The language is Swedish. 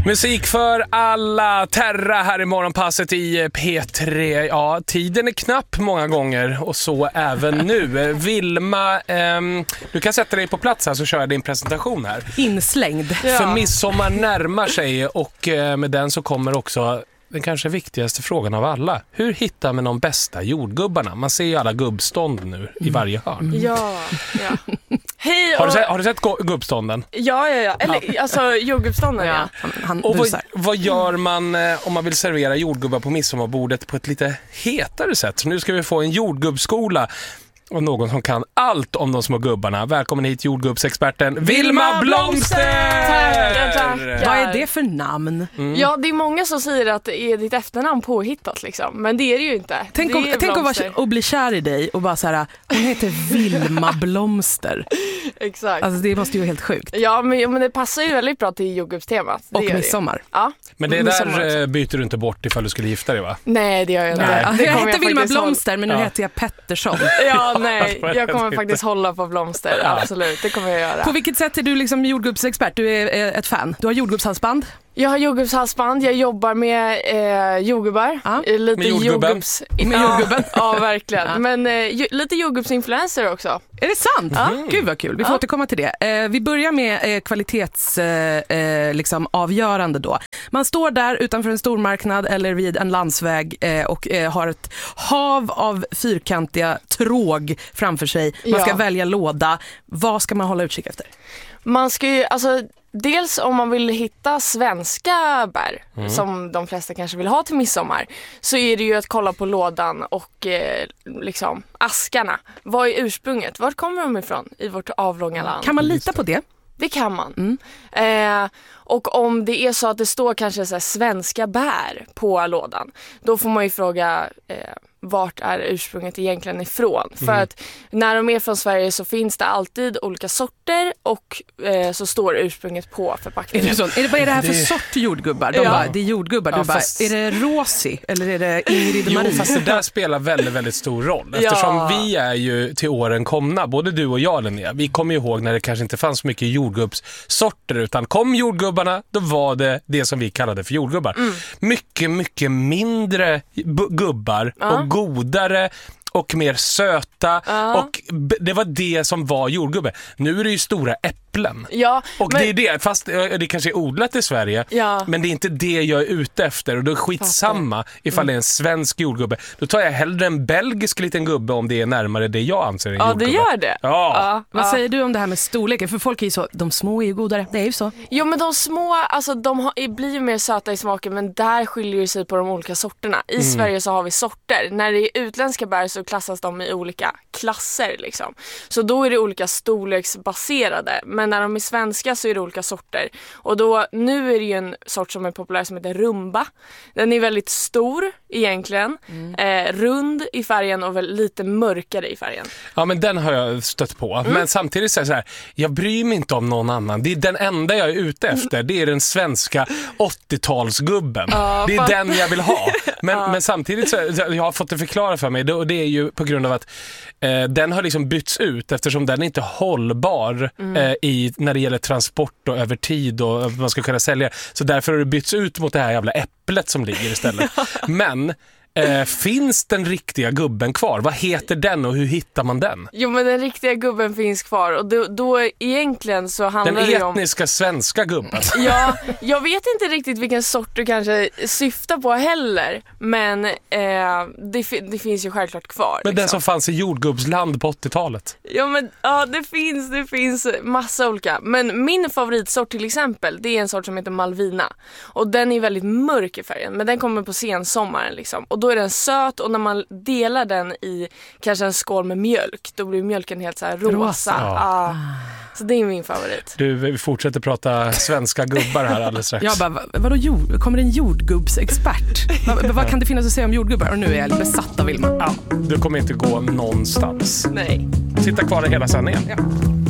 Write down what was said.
Musik för alla, Terra här i morgonpasset i P3. Ja, tiden är knapp många gånger och så även nu. Vilma, du kan sätta dig på plats här så kör jag din presentation här. Inslängd. Ja. För midsommar närmar sig och med den så kommer också den kanske viktigaste frågan av alla. Hur hittar man de bästa jordgubbarna? Man ser ju alla gubbstånd nu i varje hörn. Ja. Hej, har du sett gubbstånden? Ja. Eller, alltså jordgubbstånden, ja. Och vad gör man om man vill servera jordgubbar på midsommarbordet på ett lite hetare sätt? Så nu ska vi få en jordgubbsskola och någon som kan allt om de små gubbarna. Välkommen hit jordgubbsexperten Vilma Blomster! Tack. Vad är det för namn? Ja, det är många som säger att det är ditt efternamn påhittat liksom. Men det är det ju inte. Tänk att bli kär i dig och bara så här, hon heter Vilma Blomster. Exakt. Alltså det måste ju vara helt sjukt. Ja, men det passar ju väldigt bra till jordgubbstemat. Och midsommar. Ja. Men det där byter du inte bort ifall du skulle gifta dig, va? Nej, det gör jag inte. Jag heter Vilma Blomster, men nu heter jag Pettersson. Ja, nej. Jag kommer faktiskt hålla på blomster. Absolut, det kommer jag göra. På vilket sätt är du liksom jordgubbsexpert? Du är ett fan. Du har jordgubbshalsband. Jag har jordgubbshalsband. Jag jobbar med jordgubbar. Lite med jordgubben. Med jordgubben. Ja, verkligen. Men lite jordgubbsinfluencer också. Är det sant? Gud vad kul. Vi får återkomma till det. Vi börjar med kvalitets liksom avgörande då. Man står där utanför en stormarknad eller vid en landsväg och har ett hav av fyrkantiga tråg framför sig. Man ska välja låda. Vad ska man hålla utkik efter? Man ska ju, dels om man vill hitta svenska bär som de flesta kanske vill ha till midsommar, så är det ju att kolla på lådan och liksom askarna. Vad är ursprunget? Vart kommer de ifrån i vårt avlånga land? Kan man lita på det? Det kan man. Och om det är så att det står kanske så här, svenska bär på lådan, då får man ju fråga vart är ursprunget egentligen ifrån. För att när de är från Sverige så finns det alltid olika sorter och så står ursprunget på förpackningen. Är det så? Vad är det här för sort jordgubbar? Bara, det är jordgubbar. Är det Rosie eller är det Ingrid Marie? Jo, fast det där spelar väldigt, väldigt stor roll. Eftersom vi är ju till åren komna, både du och jag, Linnea. Vi kommer ju ihåg när det kanske inte fanns så mycket jordgubbssorter, utan kom jordgubbarna, då var det som vi kallade för jordgubbar. Mycket, mycket mindre gubbar och godare och mer söta och det var det som var jordgubbe. Nu är det ju stora äpplen. Ja, och det är det, fast det kanske är odlat i Sverige, men det är inte det jag är ute efter, och då är skitsamma ifall det är en svensk jordgubbe. Då tar jag hellre en belgisk liten gubbe om det är närmare det jag anser en jordgubbe. Ja, det gör det. Vad säger du om det här med storleken? För folk är ju så, de små är ju godare, det är ju så. Jo, men de små, alltså blir ju mer söta i smaken, men där skiljer det sig på de olika sorterna. I Sverige så har vi sorter. När det är utländska bär så klassas de i olika klasser liksom. Så då är det olika storleksbaserade. Men när de är svenska så är det olika sorter. Och då, nu är det ju en sort som är populär som heter rumba. Den är väldigt stor egentligen. Rund i färgen och väl lite mörkare i färgen. Ja, men den har jag stött på. Men samtidigt så är det så här, jag bryr mig inte om någon annan. Det är den enda jag är ute efter. Det är den svenska 80-talsgubben. Det är den jag vill ha. Men samtidigt så jag har fått det förklarat för mig, och det är ju på grund av att den har liksom bytts ut eftersom den är inte hållbar när det gäller transport och över tid och man ska kunna sälja. Så därför har det bytts ut mot det här jävla äpplet som ligger istället. Men finns den riktiga gubben kvar? Vad heter den och hur hittar man den? Jo, men den riktiga gubben finns kvar, och då egentligen så handlar det om... Den etniska svenska gubben. Ja, jag vet inte riktigt vilken sort du kanske syftar på heller, men det finns ju självklart kvar. Men den som fanns i jordgubbsland på 80-talet? Ja, men det finns massa olika. Men min favoritsort till exempel, det är en sort som heter Malvina. Och den är väldigt mörk i färgen, men den kommer på sensommaren liksom. Och då är den söt, och när man delar den i kanske en skål med mjölk, då blir mjölken helt så här rosa. Så det är min favorit. Du, vi fortsätter prata svenska gubbar här alldeles strax. Jag bara, vadå kommer en jordgubbsexpert? Vad kan det finnas att säga om jordgubbar? Och nu är jag besatt av Vilma. Du kommer inte gå någonstans. Nej. Sitta kvar i hela sändningen. Ja.